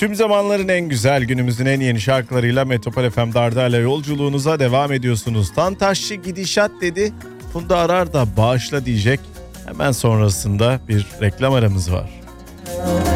Tüm zamanların en güzel, günümüzün en yeni şarkılarıyla Metropol FM Dardar'la yolculuğunuza devam ediyorsunuz. Tantaşçı gidişat dedi. Funda Arar da bağışla diyecek. Hemen sonrasında bir reklam aramız var.